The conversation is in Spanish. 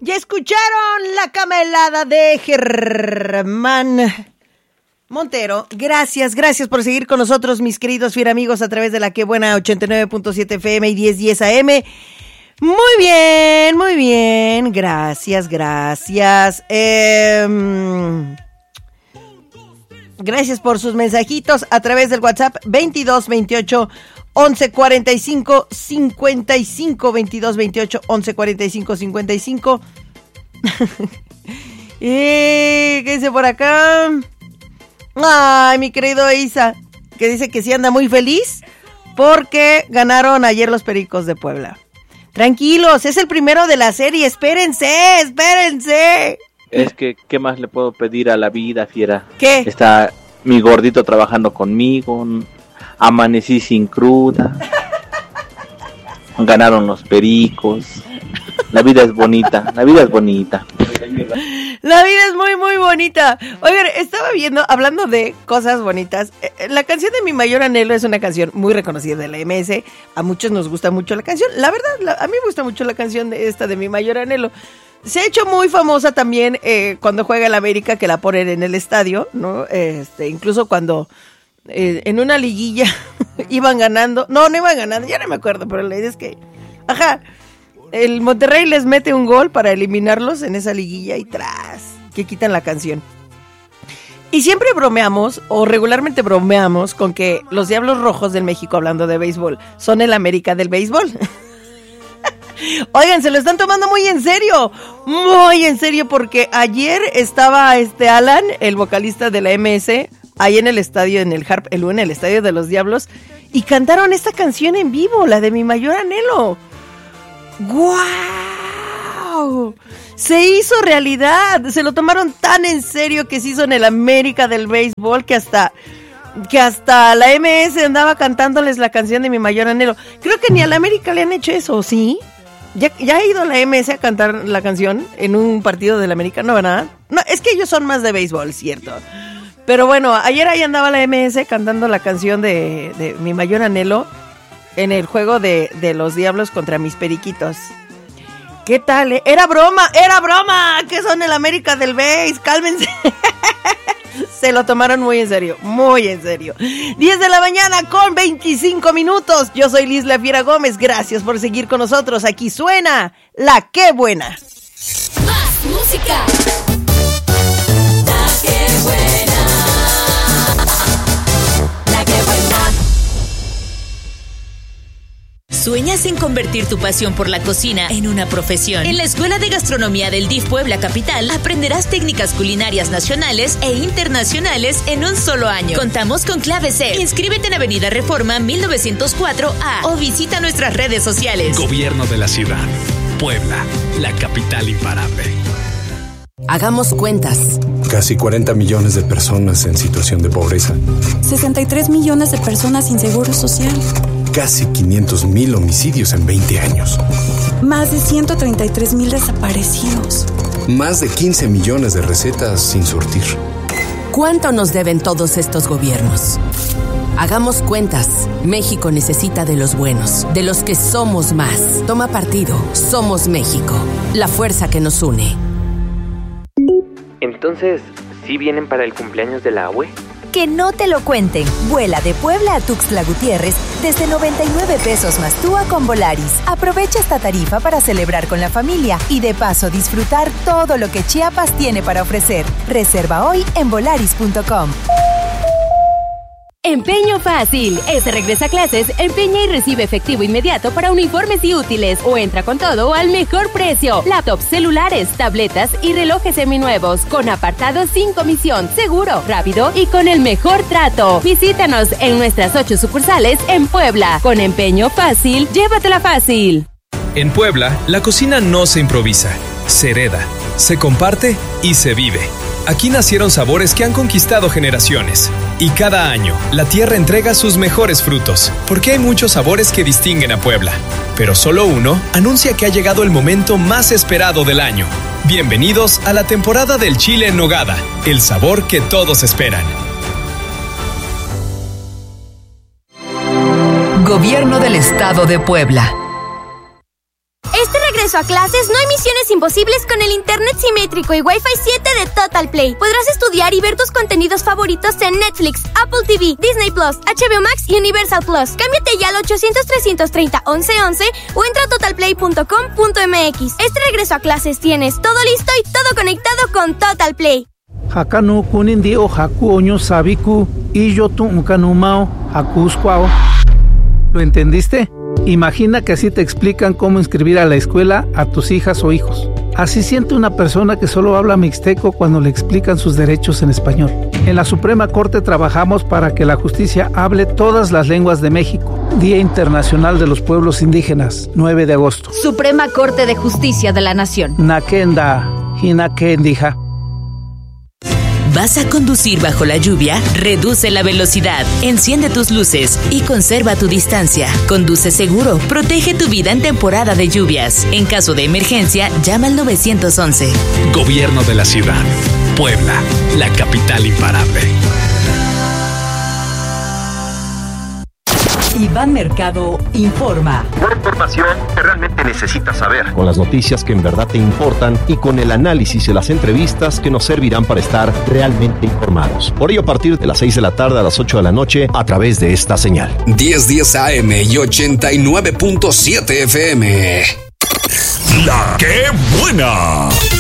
Ya escucharon la camelada de Germán Montero. Gracias por seguir con nosotros, mis queridos fiel amigos, a través de la Que Buena 89.7 FM y 1010 AM. Muy bien. Gracias. Gracias por sus mensajitos a través del WhatsApp 2228 1145 55 2228 1145 55. ¿Qué dice por acá? Ay, mi querido Isa, que dice que sí anda muy feliz porque ganaron ayer los Pericos de Puebla. Tranquilos, es el primero de la serie, espérense. Es que, ¿qué más le puedo pedir a la vida, fiera? ¿Qué? Está mi gordito trabajando conmigo, amanecí sin cruda, ganaron los Pericos, la vida es bonita. La vida es muy bonita. Oigan, estaba viendo, hablando de cosas bonitas, la canción de Mi Mayor Anhelo es una canción muy reconocida de la MS. A muchos nos gusta mucho la canción. La verdad, a mí me gusta mucho la canción de Mi Mayor Anhelo. Se ha hecho muy famosa también cuando juega el América, que la ponen en el estadio, ¿no? Incluso cuando en una liguilla iban ganando. No iban ganando, ya no me acuerdo, pero la idea es que... Ajá. El Monterrey les mete un gol para eliminarlos en esa liguilla y tras, que quitan la canción. Y siempre bromeamos, o regularmente bromeamos, con que los Diablos Rojos del México, hablando de béisbol, son el América del béisbol. Oigan, se lo están tomando muy en serio, porque ayer estaba Alan, el vocalista de la MS, ahí en el estadio, en el estadio de los Diablos, y cantaron esta canción en vivo, la de Mi Mayor Anhelo. ¡Guau! Se hizo realidad, se lo tomaron tan en serio que se hizo en el América del béisbol que hasta la MS andaba cantándoles la canción de Mi Mayor Anhelo. Creo que ni a la América le han hecho eso, ¿sí? ¿Ya ha ido la MS a cantar la canción en un partido de la América? No, ¿verdad? No, es que ellos son más de béisbol, cierto. Pero bueno, ayer ahí andaba la MS cantando la canción de Mi Mayor Anhelo en el juego de los Diablos contra mis Periquitos. ¿Qué tal? ¡Era broma! ¿Qué son el América del Béis? ¡Cálmense! Se lo tomaron muy en serio. 10 de la mañana con 25 minutos. Yo soy Liz La Fiera Gómez. Gracias por seguir con nosotros. Aquí suena La Qué Buena. Más música. La Qué Buena. ¿Sueñas en convertir tu pasión por la cocina en una profesión? En la Escuela de Gastronomía del DIF Puebla Capital aprenderás técnicas culinarias nacionales e internacionales en un solo año. Contamos con clave C. Inscríbete en Avenida Reforma 1904A o visita nuestras redes sociales. Gobierno de la Ciudad. Puebla, la capital imparable. Hagamos cuentas. Casi 40 millones de personas en situación de pobreza. 63 millones de personas sin seguro social. Casi 500,000 homicidios en 20 años. Más de 133,000 desaparecidos. Más de 15 millones de recetas sin surtir. ¿Cuánto nos deben todos estos gobiernos? Hagamos cuentas. México necesita de los buenos, de los que somos más. Toma partido. Somos México. La fuerza que nos une. Entonces, ¿sí vienen para el cumpleaños de la abue? Que no te lo cuenten. Vuela de Puebla a Tuxtla Gutiérrez desde 99 pesos más TUA con Volaris. Aprovecha esta tarifa para celebrar con la familia y de paso disfrutar todo lo que Chiapas tiene para ofrecer. Reserva hoy en volaris.com. Empeño Fácil. Regresa a clases, empeña y recibe efectivo inmediato para uniformes y útiles o entra con todo al mejor precio. Laptops, celulares, tabletas y relojes seminuevos con apartado sin comisión, seguro, rápido y con el mejor trato. Visítanos en nuestras 8 sucursales en Puebla. Con Empeño Fácil, llévatela fácil. En Puebla, la cocina no se improvisa, se hereda, se comparte y se vive. Aquí nacieron sabores que han conquistado generaciones. Y cada año, la tierra entrega sus mejores frutos, porque hay muchos sabores que distinguen a Puebla. Pero solo uno anuncia que ha llegado el momento más esperado del año. Bienvenidos a la temporada del chile en nogada, el sabor que todos esperan. Gobierno del Estado de Puebla. regreso a clases, no hay misiones imposibles con el internet simétrico y Wi-Fi 7 de Total Play. Podrás estudiar y ver tus contenidos favoritos en Netflix, Apple TV, Disney Plus, HBO Max y Universal Plus. Cámbiate ya al 800-330-1111 o entra a totalplay.com.mx. Este regreso a clases tienes todo listo y todo conectado con Total Play. Hakanu kunindio haku oño sabiku y yo tu unkanumao hakusquao. ¿Lo entendiste? Imagina que así te explican cómo inscribir a la escuela a tus hijas o hijos. Así siente una persona que solo habla mixteco cuando le explican sus derechos en español. En la Suprema Corte trabajamos para que la justicia hable todas las lenguas de México. Día Internacional de los Pueblos Indígenas, 9 de agosto. Suprema Corte de Justicia de la Nación. Nakenda, hinakendija. ¿Vas a conducir bajo la lluvia? Reduce la velocidad, enciende tus luces y conserva tu distancia. Conduce seguro, protege tu vida en temporada de lluvias. En caso de emergencia, llama al 911. Gobierno de la Ciudad. Puebla, la capital imparable. Iván Mercado informa. Una información que realmente necesitas saber. Con las noticias que en verdad te importan y con el análisis y las entrevistas que nos servirán para estar realmente informados. Por ello, a partir de las 6 de la tarde a las 8 de la noche, a través de esta señal. 1010 AM y 89.7 FM. La que buena.